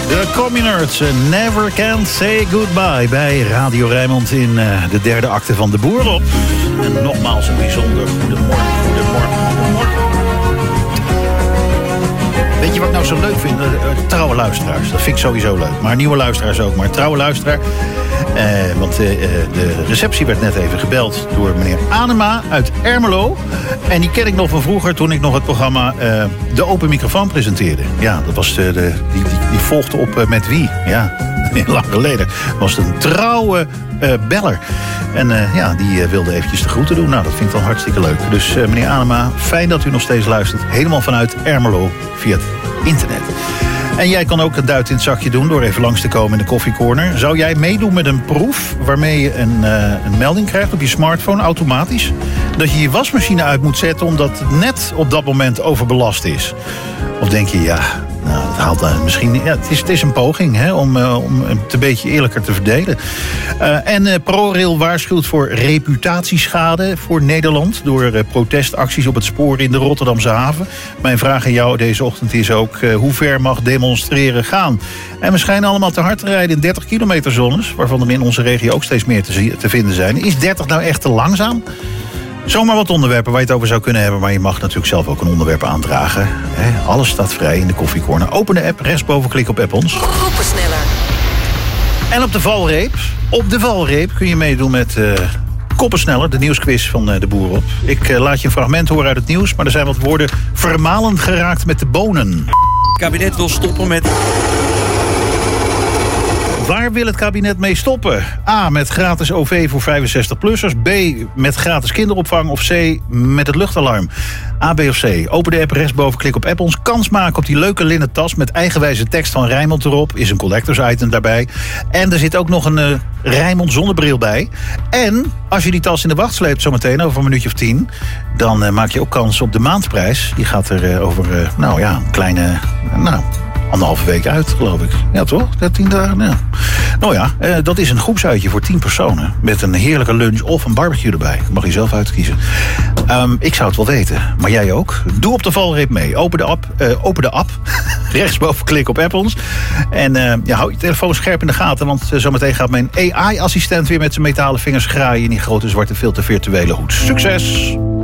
De Communards, Never Can Say Goodbye bij Radio Rijnmond in de derde acte van De Boer op. En nogmaals een bijzonder goedemorgen. Weet je wat ik nou zo leuk vind? Trouwe luisteraars, dat vind ik sowieso leuk. Maar nieuwe luisteraars ook, maar trouwe luisteraar. Want de receptie werd net even gebeld door meneer Anema uit Ermelo. En die ken ik nog van vroeger toen ik nog het programma De Open Microfoon presenteerde. Ja, dat was die volgde op met wie? Ja, lang geleden. Was het een trouwe beller. En die wilde eventjes de groeten doen. Nou, dat vind ik dan hartstikke leuk. Dus meneer Anema, fijn dat u nog steeds luistert. Helemaal vanuit Ermelo via het internet. En jij kan ook een duit in het zakje doen door even langs te komen in de koffiecorner. Zou jij meedoen met een proef waarmee je een melding krijgt op je smartphone automatisch? Dat je je wasmachine uit moet zetten omdat het net op dat moment overbelast is? Of denk je, ja, nou, dat haalt misschien... Ja, het is een poging hè, om het een beetje eerlijker te verdelen. En ProRail waarschuwt voor reputatieschade voor Nederland door protestacties op het spoor in de Rotterdamse haven. Mijn vraag aan jou deze ochtend is ook, hoe ver mag demonstreren gaan? En we schijnen allemaal te hard te rijden in 30 kilometer zones, waarvan er in onze regio ook steeds meer te vinden zijn. Is 30 nou echt te langzaam? Zomaar wat onderwerpen waar je het over zou kunnen hebben. Maar je mag natuurlijk zelf ook een onderwerp aandragen. Alles staat vrij in de koffiecorner. Open de app, rechtsboven klik op app ons. Koppensneller. En op de valreep kun je meedoen met Koppensneller, de nieuwsquiz van De Boer op. Ik laat je een fragment horen uit het nieuws. Maar er zijn wat woorden vermalend geraakt met de bonen. Het kabinet wil stoppen met... Waar wil het kabinet mee stoppen? A, met gratis OV voor 65-plussers. B, met gratis kinderopvang. Of C, met het luchtalarm. A, B of C. Open de app, rechtsboven, klik op app ons. Kans maken op die leuke linnen tas met eigenwijze tekst van Rijnmond erop. Is een collectors item daarbij. En er zit ook nog een Rijnmond zonnebril bij. En als je die tas in de wacht sleept zometeen over een minuutje of 10... dan maak je ook kans op de maandprijs. Die gaat er over een kleine... anderhalve week uit, geloof ik. Ja, toch? 10 dagen, ja. Nou ja, dat is een groepsuitje voor 10 personen. Met een heerlijke lunch of een barbecue erbij. Dat mag je zelf uitkiezen. Ik zou het wel weten, maar jij ook. Doe op de valreep mee. Open de app. Rechtsboven klik op app ons. En hou je telefoon scherp in de gaten. Want zometeen gaat mijn AI-assistent weer met zijn metalen vingers graaien in die grote zwarte filter virtuele hoed. Succes!